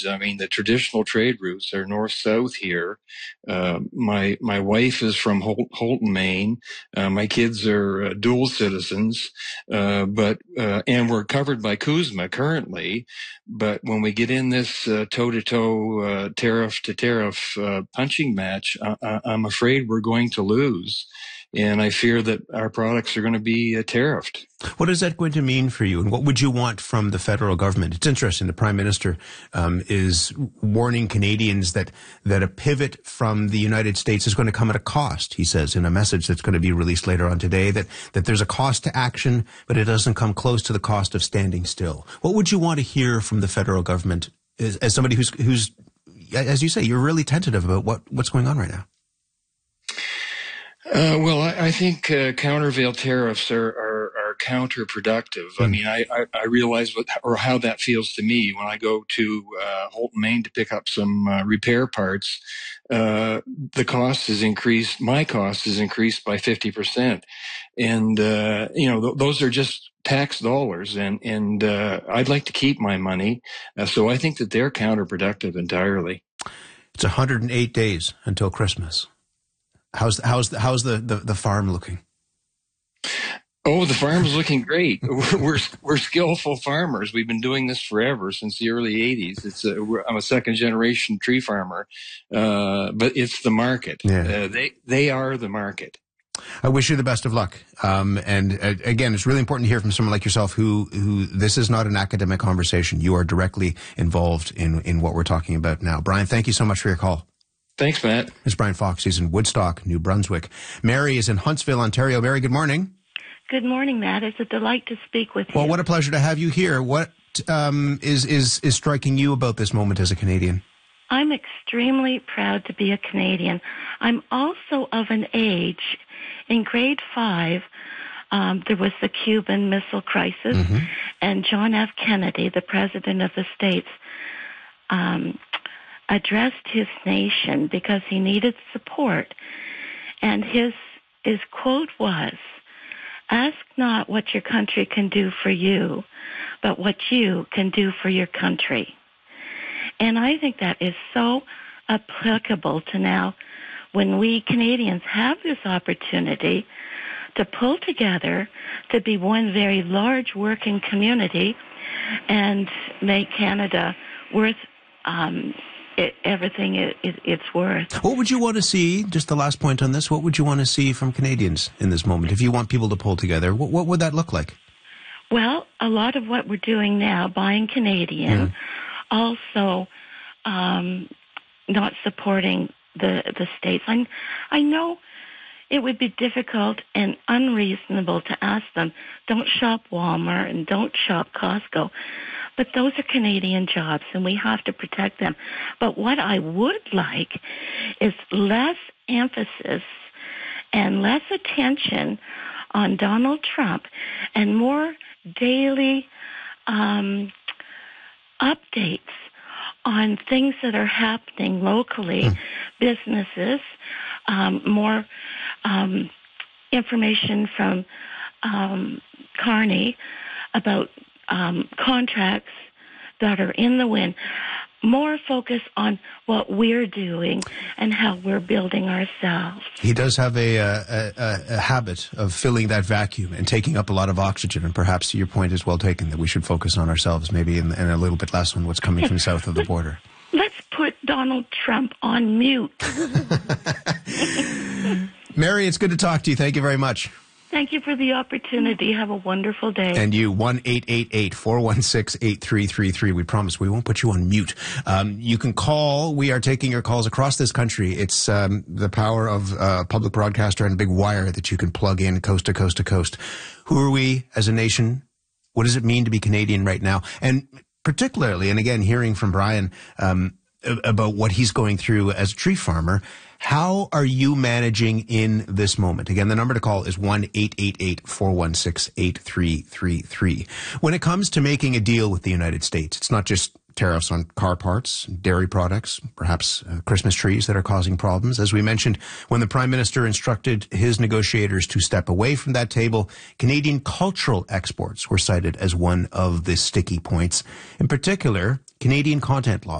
routes. I mean, the traditional trade routes are north-south here. My wife is from Holton, Maine. My kids are dual citizens, and we're covered by CUSMA currently. But when we get in this toe-to-toe, tariff-to-tariff punching match, I'm afraid we're going to lose. And I fear that our products are going to be tariffed. What is that going to mean for you? And what would you want from the federal government? It's interesting. The Prime Minister is warning Canadians that a pivot from the United States is going to come at a cost. He says in a message that's going to be released later on today that there's a cost to action, but it doesn't come close to the cost of standing still. What would you want to hear from the federal government as somebody who's, as you say, you're really tentative about what's going on right now? Well, I think countervail tariffs are counterproductive. I mean, I realize how that feels to me when I go to Holton, Maine to pick up some repair parts. The cost is increased. My cost is increased by 50%, and those are just tax dollars, and I'd like to keep my money. So I think that they're counterproductive entirely. It's 108 days until Christmas. How's the farm looking? Oh, the farm's looking great. We're skillful farmers. We've been doing this forever, since the early 80s. I'm a second generation tree farmer, but it's the market. Yeah. They are the market. I wish you the best of luck. And again, it's really important to hear from someone like yourself who this is not an academic conversation. You are directly involved in what we're talking about now. Brian, thank you so much for your call. Thanks, Matt. It's Brian Fox. He's in Woodstock, New Brunswick. Mary is in Huntsville, Ontario. Mary, good morning. Good morning, Matt. It's a delight to speak with you. Well, what a pleasure to have you here. What is striking you about this moment as a Canadian? I'm extremely proud to be a Canadian. I'm also of an age, in grade 5, there was the Cuban Missile Crisis, and John F. Kennedy, the President of the States, addressed his nation because he needed support. And his quote was, "Ask not what your country can do for you, but what you can do for your country." And I think that is so applicable to now when we Canadians have this opportunity to pull together to be one very large working community and make Canada worth everything it's worth. What would you want to see, just the last point on this, what would you want to see from Canadians in this moment? If you want people to pull together, what would that look like? Well, a lot of what we're doing now, buying Canadian, also not supporting the states. I know it would be difficult and unreasonable to ask them, don't shop Walmart and don't shop Costco. But those are Canadian jobs, and we have to protect them. But what I would like is less emphasis and less attention on Donald Trump and more daily updates on things that are happening locally, businesses, more information from Carney about contracts that are in the wind, more focus on what we're doing and how we're building ourselves. He does have a habit of filling that vacuum and taking up a lot of oxygen, and perhaps your point is well taken that we should focus on ourselves maybe and a little bit less on what's coming from south of the border. Let's put Donald Trump on mute. Mary, it's good to talk to you. Thank you very much. Thank you for the opportunity. Have a wonderful day. And you, 1-888-416-8333. We promise we won't put you on mute. You can call. We are taking your calls across this country. It's the power of public broadcaster and a big wire that you can plug in coast to coast to coast. Who are we as a nation? What does it mean to be Canadian right now? And particularly, and again, hearing from Brian about what he's going through as a tree farmer, how are you managing in this moment? Again, the number to call is 1-888-416-8333. When it comes to making a deal with the United States, it's not just tariffs on car parts, dairy products, perhaps Christmas trees that are causing problems. As we mentioned, when the Prime Minister instructed his negotiators to step away from that table, Canadian cultural exports were cited as one of the sticky points. In particular, Canadian content laws.